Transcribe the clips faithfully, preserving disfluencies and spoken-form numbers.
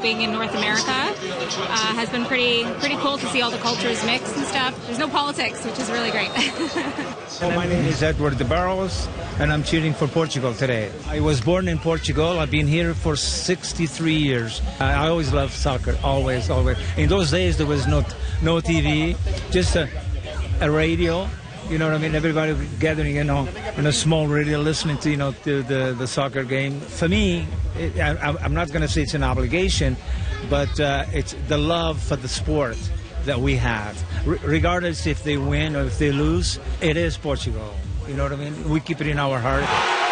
being in North America uh, has been pretty pretty cool to see all the cultures mix and stuff. There's no politics, which is really great. Well, my name is Edward de Barros, and I'm cheering for Portugal today. I was born in Portugal. I've been here for sixty-three years. I always loved soccer, always, always. In those days, there was no no T V, just a, a radio. You know what I mean? Everybody gathering, you know, in a small radio, listening to, you know, to the, the soccer game. For me, it, I, I'm not going to say it's an obligation, but uh, it's the love for the sport that we have. R- regardless if they win or if they lose, it is Portugal. You know what I mean? We keep it in our heart.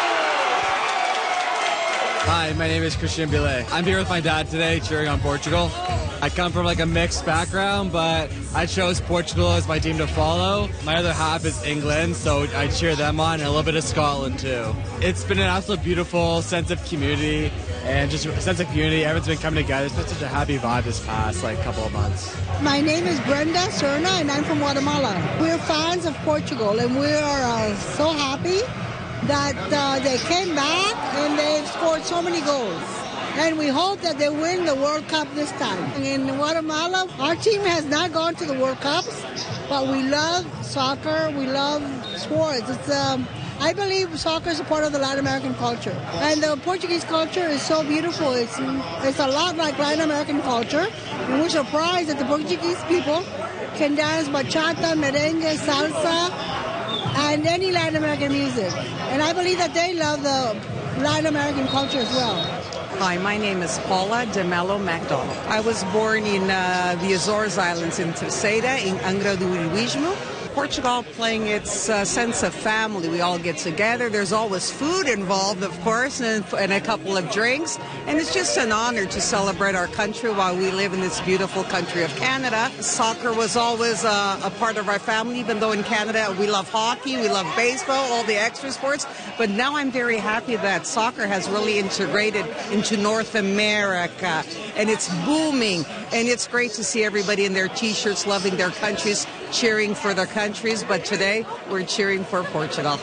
Hi, my name is Christian Billet. I'm here with my dad today cheering on Portugal. I come from like a mixed background, but I chose Portugal as my team to follow. My other half is England, so I cheer them on, and a little bit of Scotland too. It's been an absolute beautiful sense of community and just a sense of community. Everyone's been coming together. It's been such a happy vibe this past like couple of months. My name is Brenda Serna, and I'm from Guatemala. We're fans of Portugal, and we are uh, so happy that uh, they came back and they've scored so many goals. And we hope that they win the World Cup this time. In Guatemala, our team has not gone to the World Cups, but we love soccer, we love sports. It's, um, I believe soccer is a part of the Latin American culture. And the Portuguese culture is so beautiful. It's, it's a lot like Latin American culture. And we're surprised that the Portuguese people can dance bachata, merengue, salsa, and any Latin American music. And I believe that they love the Latin American culture as well. Hi, my name is Paula de Mello MacDonald. I was born in uh, the Azores Islands in Terceira, in Angra do Heroísmo. Portugal playing its uh, sense of family. We all get together. There's always food involved, of course, and, and a couple of drinks. And it's just an honor to celebrate our country while we live in this beautiful country of Canada. Soccer was always uh, a part of our family, even though in Canada we love hockey, we love baseball, all the extra sports. But now I'm very happy that soccer has really integrated into North America, and it's booming. And it's great to see everybody in their T-shirts loving their countries, cheering for their countries. But today, we're cheering for Portugal.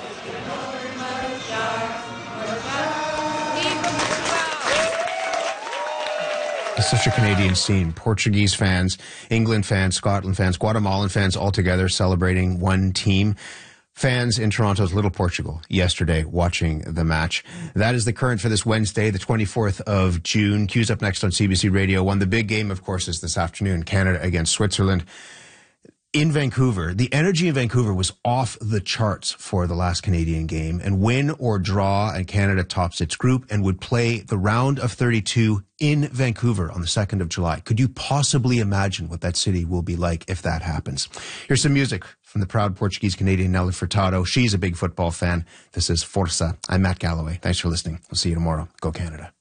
It's such a Canadian scene. Portuguese fans, England fans, Scotland fans, Guatemalan fans all together celebrating one team. Fans in Toronto's Little Portugal yesterday watching the match. That is the current for this Wednesday, the twenty-fourth of June. Q's up next on C B C Radio one. The big game, of course, is this afternoon, Canada against Switzerland. In Vancouver, the energy in Vancouver was off the charts for the last Canadian game, and win or draw, and Canada tops its group and would play the round of thirty-two in Vancouver on the second of July. Could you possibly imagine what that city will be like if that happens? Here's some music from the proud Portuguese-Canadian Nelly Furtado. She's a big football fan. This is Força. I'm Matt Galloway. Thanks for listening. We'll see you tomorrow. Go Canada.